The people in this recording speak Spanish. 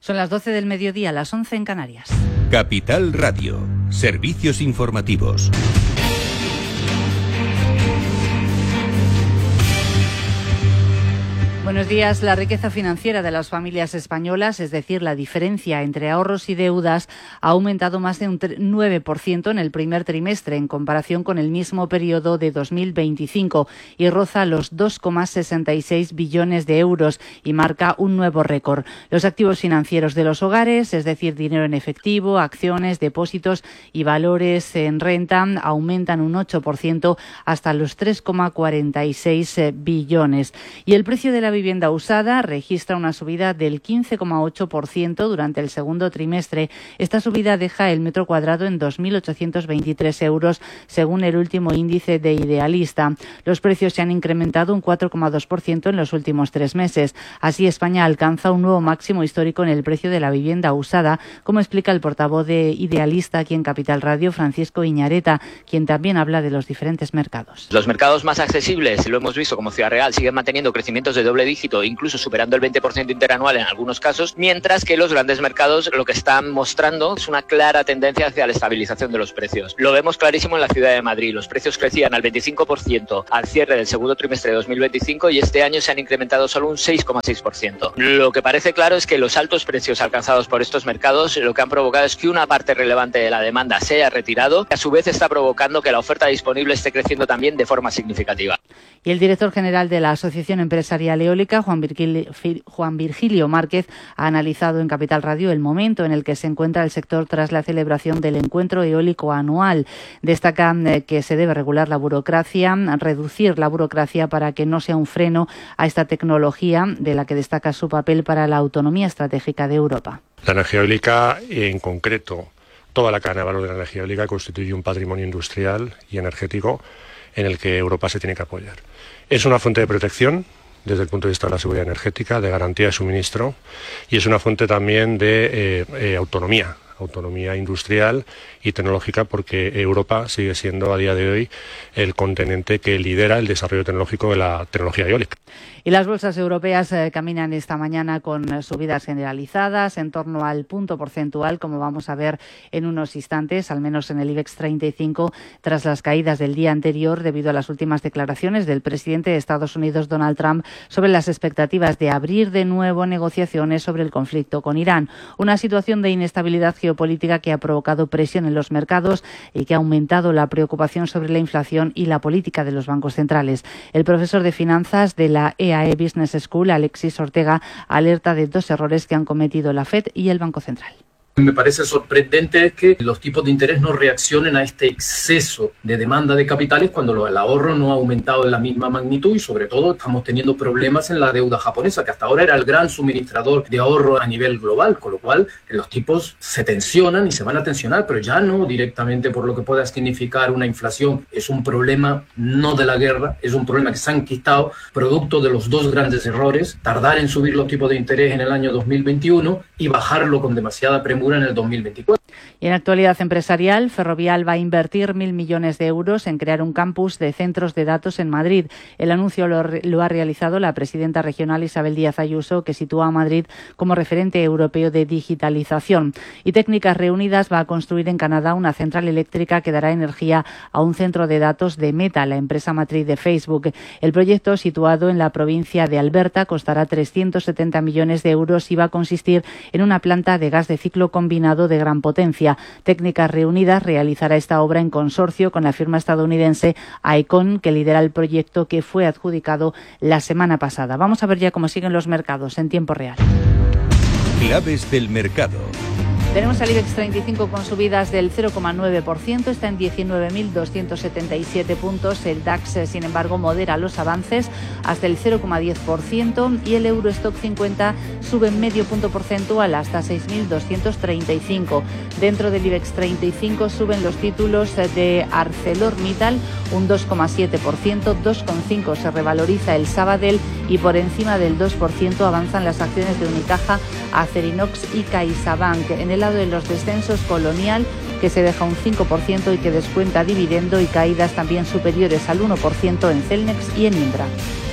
Son las 12 del mediodía, las 11 en Canarias. Capital Radio, servicios informativos. Buenos días. La riqueza financiera de las familias españolas, es decir, la diferencia entre ahorros y deudas, ha aumentado más de un 9% en el primer trimestre en comparación con el mismo periodo de 2025 y roza los 2,66 billones de euros y marca un nuevo récord. Los activos financieros de los hogares, es decir, dinero en efectivo, acciones, depósitos y valores en renta, aumentan un 8% hasta los 3,46 billones. Y el precio de la vivienda usada registra una subida del 15,8% durante el segundo trimestre. Esta subida deja el metro cuadrado en 2.823 euros, según el último índice de Idealista. Los precios se han incrementado un 4,2% en los últimos 3 meses. Así, España alcanza un nuevo máximo histórico en el precio de la vivienda usada, como explica el portavoz de Idealista aquí en Capital Radio, Francisco Iñareta, quien también habla de los diferentes mercados. Los mercados más accesibles, lo hemos visto como Ciudad Real, siguen manteniendo crecimientos de doble dígito, incluso superando el 20% interanual en algunos casos, mientras que los grandes mercados lo que están mostrando es una clara tendencia hacia la estabilización de los precios. Lo vemos clarísimo en la ciudad de Madrid. Los precios crecían al 25% al cierre del segundo trimestre de 2025 y este año se han incrementado solo un 6,6%. Lo que parece claro es que los altos precios alcanzados por estos mercados lo que han provocado es que una parte relevante de la demanda se haya retirado, que a su vez está provocando que la oferta disponible esté creciendo también de forma significativa. Y el director general de la Asociación Empresarial Eólica, Juan Virgilio Márquez, ha analizado en Capital Radio el momento en el que se encuentra el sector tras la celebración del encuentro eólico anual. Destaca que se debe regular la burocracia, reducir la burocracia para que no sea un freno a esta tecnología, de la que destaca su papel para la autonomía estratégica de Europa. La energía eólica, en concreto, toda la cadena de valor de la energía eólica constituye un patrimonio industrial y energético en el que Europa se tiene que apoyar. Es una fuente de protección desde el punto de vista de la seguridad energética, de garantía de suministro, y es una fuente también de autonomía industrial y tecnológica, porque Europa sigue siendo a día de hoy el continente que lidera el desarrollo tecnológico de la tecnología eólica. Y las bolsas europeas caminan esta mañana con subidas generalizadas en torno al punto porcentual, como vamos a ver en unos instantes, al menos en el IBEX 35, tras las caídas del día anterior debido a las últimas declaraciones del presidente de Estados Unidos, Donald Trump, sobre las expectativas de abrir de nuevo negociaciones sobre el conflicto con Irán. Una situación de inestabilidad geopolítica que ha provocado presión en los mercados y que ha aumentado la preocupación sobre la inflación y la política de los bancos centrales. El profesor de finanzas de la EAE Business School, Alexis Ortega, alerta de 2 errores que han cometido la FED y el Banco Central. Me parece sorprendente que los tipos de interés no reaccionen a este exceso de demanda de capitales cuando el ahorro no ha aumentado en la misma magnitud, y sobre todo estamos teniendo problemas en la deuda japonesa, que hasta ahora era el gran suministrador de ahorro a nivel global, con lo cual los tipos se tensionan y se van a tensionar, pero ya no directamente por lo que pueda significar una inflación. Es un problema no de la guerra, es un problema que se ha enquistado producto de los 2 grandes errores: tardar en subir los tipos de interés en el año 2021 y bajarlo con demasiada premura en el 2024. Y en actualidad empresarial, Ferrovial va a invertir 1.000 millones de euros en crear un campus de centros de datos en Madrid. El anuncio lo ha realizado la presidenta regional Isabel Díaz Ayuso, que sitúa a Madrid como referente europeo de digitalización. Y Técnicas Reunidas va a construir en Canadá una central eléctrica que dará energía a un centro de datos de Meta, la empresa matriz de Facebook. El proyecto, situado en la provincia de Alberta, costará 370 millones de euros y va a consistir en una planta de gas de ciclo combinado de gran potencia. Técnicas Reunidas realizará esta obra en consorcio con la firma estadounidense Aecon, que lidera el proyecto que fue adjudicado la semana pasada. Vamos a ver ya cómo siguen los mercados en tiempo real. Claves del mercado. Tenemos al IBEX 35 con subidas del 0,9%, está en 19.277 puntos. El DAX, sin embargo, modera los avances hasta el 0,10% y el Eurostock 50 sube medio punto porcentual hasta 6.235. Dentro del IBEX 35 suben los títulos de ArcelorMittal un 2,7%, 2,5% se revaloriza el Sabadell y por encima del 2% avanzan las acciones de Unicaja, Acerinox y CaixaBank. En el lado de los descensos, Colonial, que se deja un 5% y que descuenta dividendo, y caídas también superiores al 1% en Celnex y en Indra.